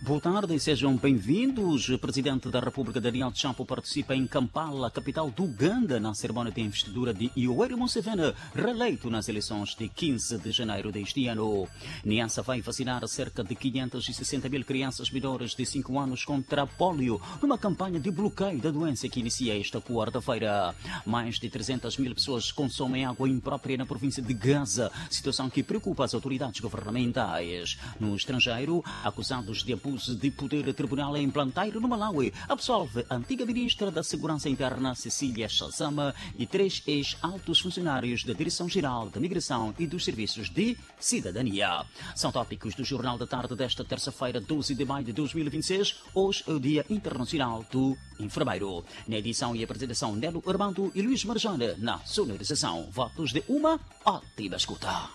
Boa tarde e sejam bem-vindos. O Presidente da República, Daniel Chapo, participa em Kampala, capital do Uganda, na cerimônia de investidura de Yoweri Museveni, reeleito nas eleições de 15 de janeiro deste ano. Niassa vai vacinar cerca de 560 mil crianças menores de 5 anos contra pólio, numa campanha de bloqueio da doença que inicia esta quarta-feira. Mais de 300 mil pessoas consomem água imprópria na província de Gaza, situação que preocupa as autoridades governamentais. No estrangeiro, acusados de abuso de poder, tribunal em Plantairo, no Malawi, absolve a antiga ministra da Segurança Interna, Cecília Shazama, e 3 ex-altos funcionários da Direção-Geral da Migração e dos Serviços de Cidadania. São tópicos do Jornal da Tarde desta terça-feira, 12 de maio de 2026. Hoje é o Dia Internacional do Enfermeiro. Na edição e apresentação, Nelo Armando e Luís Marjane. Na sonorização, votos de uma ótima escuta.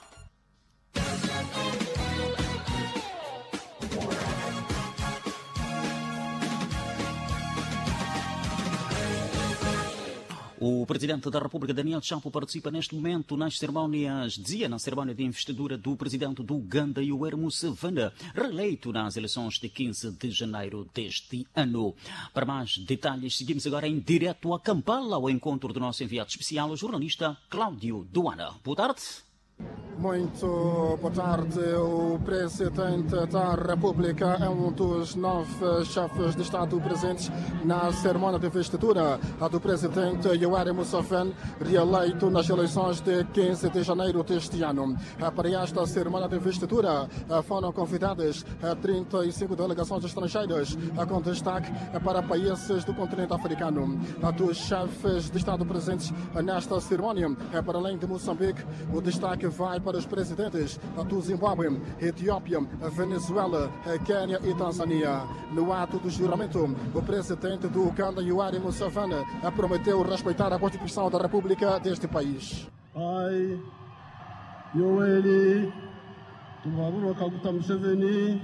O Presidente da República, Daniel Chapo, participa neste momento na cerimônia de investidura do Presidente do Uganda, Yoweri Museveni, reeleito nas eleições de 15 de janeiro deste ano. Para mais detalhes, seguimos agora em direto a Kampala, ao encontro do nosso enviado especial, o jornalista Cláudio Duana. Boa tarde. Muito boa tarde. O Presidente da República é um dos 9 chefes de Estado presentes na cerimônia de investidura do Presidente Yoweri Museveni, reeleito nas eleições de 15 de janeiro deste ano. Para esta cerimônia de investidura foram convidadas 35 delegações estrangeiras, com destaque para países do continente africano. Dos chefes de Estado presentes nesta cerimônia, para além de Moçambique, o destaque vai para os presidentes do Zimbábue, Etiópia, Venezuela, Quênia e Tanzânia. No ato do juramento, o presidente do Uganda, Yoweri Museveni, prometeu respeitar a Constituição da República deste país. I, Yoweri Kaguta Museveni,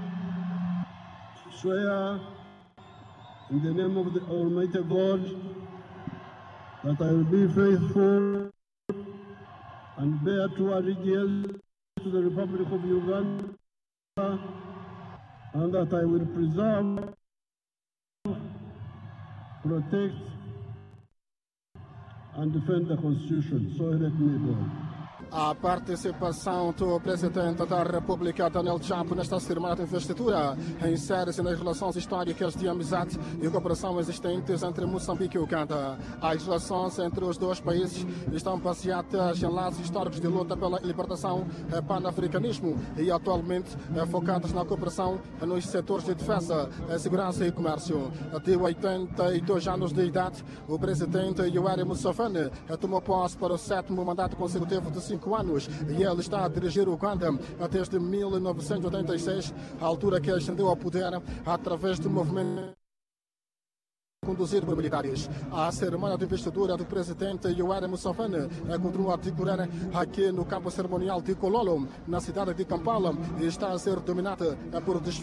swear in the name of the Almighty God that I will be faithful and bear true allegiance to the Republic of Uganda, and that I will preserve, protect, and defend the Constitution. So help me God. A participação do Presidente da República, Daniel Chapo, nesta cerimônia de investidura insere-se nas relações históricas de amizade e cooperação existentes entre Moçambique e Uganda. As relações entre os dois países estão baseadas em laços históricos de luta pela libertação, pan-africanismo e atualmente focadas na cooperação nos setores de defesa, segurança e comércio. De 82 anos de idade, o Presidente Yoweri Museveni tomou posse para o 7º mandato consecutivo de 5 anos e ele está a dirigir o Uganda desde 1986, a altura que ascendeu ao poder através do movimento conduzido por militares. A cerimônia de investidura do presidente Yoweri Museveni continua a decorrer aqui no campo cerimonial de Kololo, na cidade de Kampala, e está a ser dominada por desfiles